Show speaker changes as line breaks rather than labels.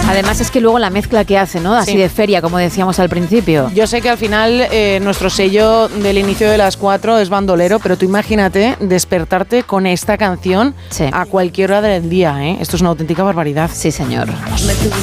Además es que luego la mezcla que hace, ¿no? Así de feria, como decíamos al principio.
Yo sé que al final nuestro sello del inicio de las 4 es bandolero, pero tú imagínate despertarte con esta canción a cualquier hora del día, ¿eh? Esto es una auténtica barbaridad.
Sí, señor.